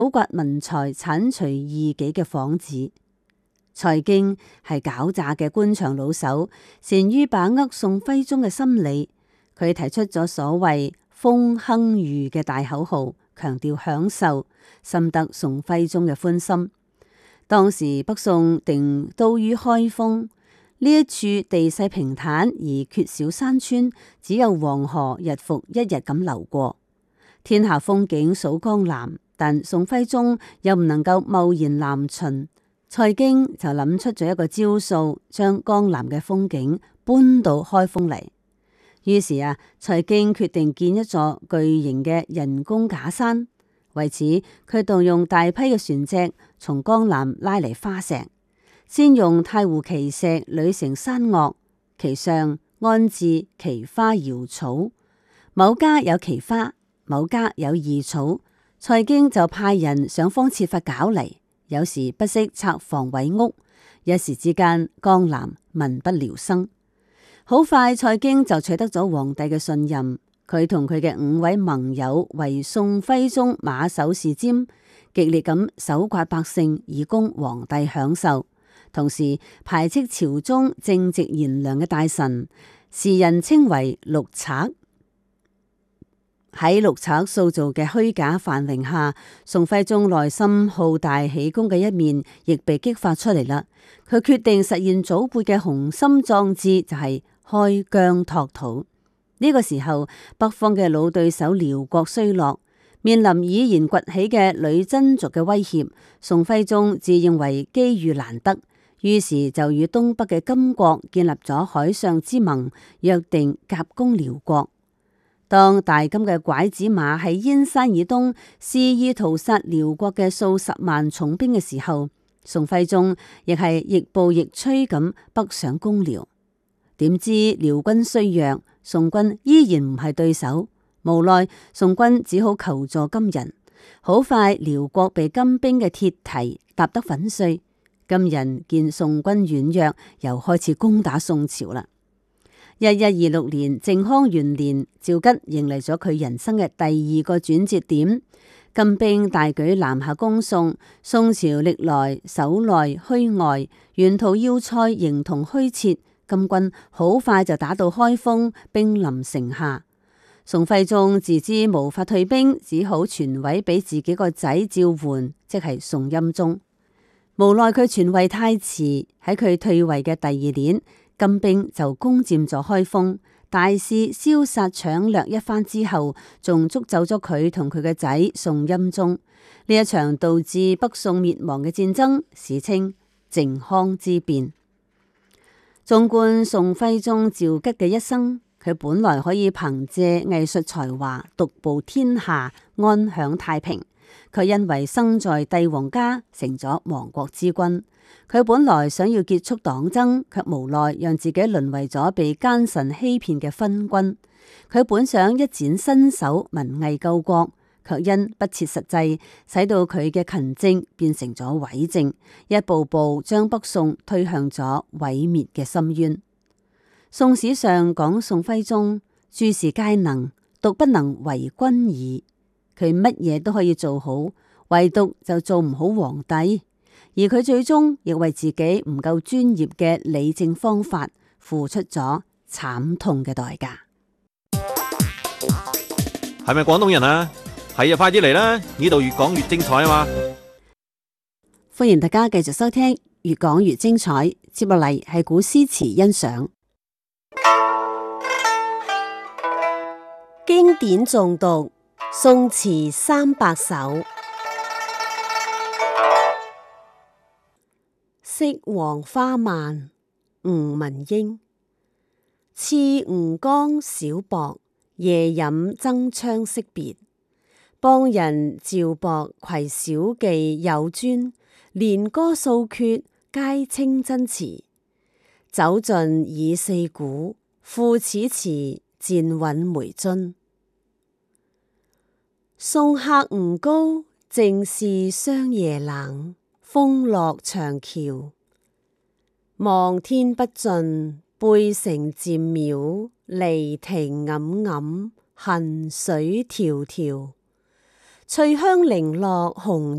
刮民財、剷除異己嘅幌子。蔡京係狡詐嘅官場老手，善於把握宋徽宗嘅心理。佢提出咗所謂風亨裕嘅大口號，強調享受，深得宋徽宗嘅歡心。當時北宋定都於開封，呢一處地勢平坦而缺少山川，只有黃河日復一日咁流過，天下風景數江南，但宋徽宗又唔能夠貿然南巡。蔡京就諗出咗一個招數，將江南嘅風景搬到開封嚟。於是蔡京決定建一座巨型嘅人工假山。為此，佢動用大批嘅船隻從江南拉嚟花石，先用太湖奇石壘成山嶽，其上安置奇花瑤草。某家有奇花，某家有異草，蔡京就派人想方設法搞嚟。有時不惜拆房毀屋，一時之間江南民不聊生。好快，蔡京就取得咗皇帝嘅信任。佢同佢嘅5位盟友為宋徽宗馬首是瞻，極力咁搜刮百姓以供皇帝享受，同時排斥朝中正直賢良嘅大臣，時人稱為陸賊。喺陸賊塑造嘅虛假繁榮下，宋徽宗內心好大喜功嘅一面亦被激發出嚟啦。佢決定實現祖輩嘅雄心壯志，就係開疆拓土。呢個時候，北方嘅老對手遼國衰落，面臨已然崛起嘅女真族嘅威脅，宋徽宗自認為機遇難得，於是就與東北嘅金國建立咗海上之盟，約定夾攻遼國。當大金嘅拐子馬喺燕山以東肆意屠殺遼國嘅數十萬重兵嘅時候，宋徽宗亦係亦步亦趨咁北上攻遼。點知遼軍衰弱，宋軍依然唔係對手，無奈宋軍只好求助金人。好快，遼國被金兵嘅鐵蹄踏得粉碎。金人見宋軍軟弱，又開始攻打宋朝啦。1126年，靖康元年，趙吉迎嚟咗佢人生嘅第2個轉折點。金兵大舉南下攻宋，宋朝歷來守內虛外，沿途要塞形同虛設。金軍好快就打到開封，兵臨城下。宋徽宗自知無法退兵，只好傳位俾自己個仔趙桓，即係宋欽宗。無奈佢傳位太遲，喺佢退位嘅第2年，金兵就攻佔咗開封，大肆燒殺搶掠一番之後，仲捉走咗佢同佢嘅仔宋欽宗。呢一場導致北宋滅亡嘅戰爭，史稱靖康之變。縱觀宋徽宗趙吉嘅一生，佢本來可以憑借藝術才華獨步天下，安享太平，卻因為生在帝王家，成咗亡國之君。佢本來想要結束黨爭，卻無奈讓自己淪為咗被奸臣欺騙嘅昏君。佢本想一展身手，文藝救國，卻因不切實際，使到佢嘅勤政變成咗偽政，一步步將北宋推向咗毀滅嘅深淵。宋史上講宋徽宗諸事皆能，獨不能為君矣。佢乜嘢都可以做好，唯獨就做唔好皇帝。而佢最終亦為自己唔夠專業嘅理政方法付出咗慘痛嘅代價。 係咪廣東人啊？係啊，快啲嚟啦！呢度越講越精彩啊嘛！ 歡迎大家繼續收聽越講越精彩，接落嚟係古詩詞欣賞。經典誦讀，宋詞300首。惜黃花慢，吳文英。次吳江小泊，夜飲爭昌惜別。邦人趙博攜小記有專，連歌數闋，皆清真詞。酒盡已四鼓，賦此詞，漸韻梅津。送客吳高，正是霜夜冷。風落長橋，望天不盡，背城漸渺。離亭黯黯，恨水迢迢。翠香零落紅